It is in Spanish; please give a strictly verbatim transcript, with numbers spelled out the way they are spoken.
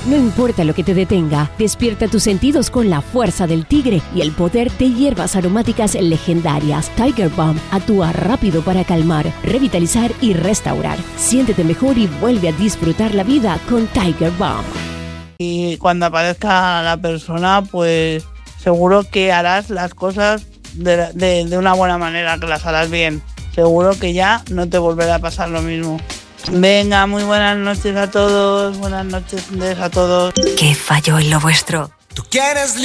No importa lo que te detenga, despierta tus sentidos con la fuerza del tigre y el poder de hierbas aromáticas legendarias. Tiger Balm actúa rápido para calmar, revitalizar y restaurar. Siéntete mejor y vuelve a disfrutar la vida con Tiger Balm. Y cuando aparezca la persona, pues seguro que harás las cosas de, de, de una buena manera, que las harás bien. Seguro que ya no te volverá a pasar lo mismo. Venga, muy buenas noches a todos, buenas noches a todos. ¿Qué falló en lo vuestro? ¿Tú quieres